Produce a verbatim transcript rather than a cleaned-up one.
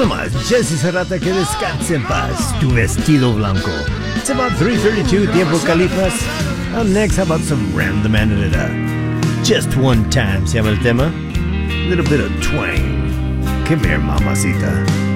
nomás, Jesse Serrata, que descanse en paz. Tu vestido blanco. It's about three thirty-two, tiempo Califas. Up next, how about some random anadita? Just one time, se llama el tema. A little bit of twang. Come here, mamacita.